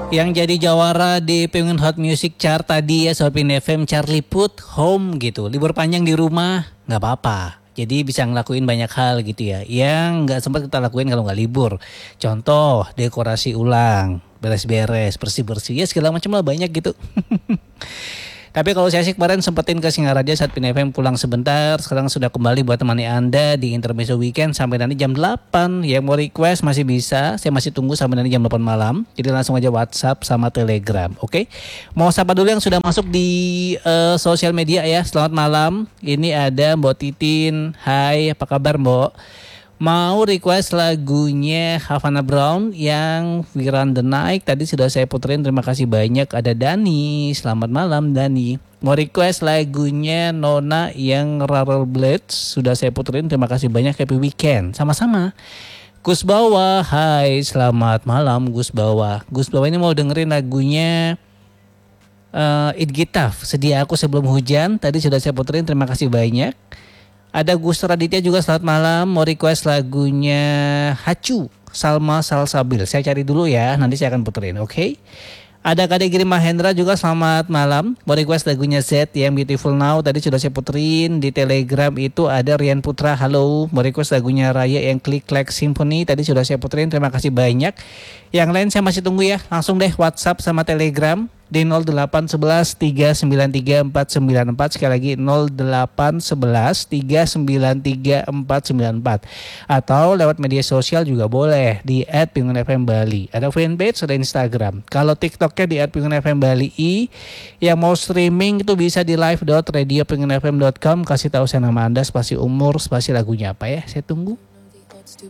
Yang jadi jawara di Penguin Hot Music Chart tadi ya Sobat Pin FM, Charlie Puth Home gitu. Libur panjang di rumah nggak apa-apa. Jadi bisa ngelakuin banyak hal gitu ya, yang nggak sempat kita lakuin kalau nggak libur. Contoh dekorasi ulang, beres-beres, bersih-bersih, ya segala macam lah banyak gitu. Tapi kalau saya sih kemarin sempetin ke Singaraja saat Pin FM pulang sebentar. Sekarang sudah kembali buat temani Anda di Intermezzo Weekend sampai nanti jam 8. Yang mau request masih bisa. Saya masih tunggu sampai nanti jam 8 malam. Jadi langsung aja WhatsApp sama Telegram. Oke. Mau sapa dulu yang sudah masuk di sosial media ya. Selamat malam. Ini ada Mbok Titin. Hai, apa kabar Mbok? Mau request lagunya Havana Brown yang We Run the Night. Tadi sudah saya puterin, terima kasih banyak. Ada Dani, selamat malam Dani. Mau request lagunya Nona yang Rubber Blades. Sudah saya puterin, terima kasih banyak. Happy weekend. Sama-sama. Gus Bawa, hai selamat malam Gus Bawa. Gus Bawa ini mau dengerin lagunya It Gitaf, Sedia Aku Sebelum Hujan. Tadi sudah saya puterin, terima kasih banyak. Ada Gus Raditya juga selamat malam, mau request lagunya Hacu Salma Salsabil. Saya cari dulu ya, nanti saya akan puterin, oke? Ada Kade Giri Mahendra juga selamat malam, mau request lagunya Z yang Beautiful Now. Tadi sudah saya puterin. Di Telegram itu ada Rian Putra, halo, mau request lagunya Raya yang Click Clack Symphony. Tadi sudah saya puterin, terima kasih banyak. Yang lain saya masih tunggu ya, langsung deh WhatsApp sama Telegram di 0811 393 494. Sekali lagi 0811 393 494. Atau lewat media sosial juga boleh di @penguin_fm Bali. Ada fanpage, ada Instagram. Kalau TikToknya di @penguin_fm Bali. Yang mau streaming itu bisa di live.radiopenguinfm.com. Kasih tahu saya nama Anda, spasi umur, spasi lagunya apa ya. Saya tunggu.